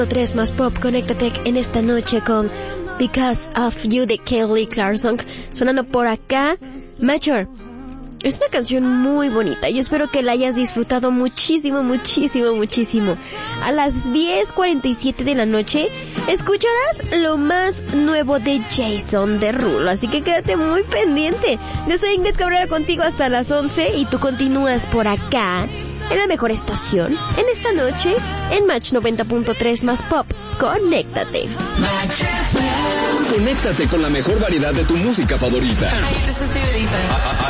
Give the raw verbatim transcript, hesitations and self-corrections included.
tres más pop, conéctate en esta noche con Because of You de Kelly Clarkson, sonando por acá. Major, es una canción muy bonita, yo espero que la hayas disfrutado muchísimo, muchísimo, muchísimo. A las diez cuarenta y siete de la noche escucharás lo más nuevo de Jason Derulo, así que quédate muy pendiente. Yo soy Ingrid Cabrera contigo hasta las once y tú continúas por acá en la mejor estación en esta noche en Match noventa punto tres más pop. Conéctate. Conéctate con la mejor variedad de tu música favorita. Hi, this is Dua Lipa.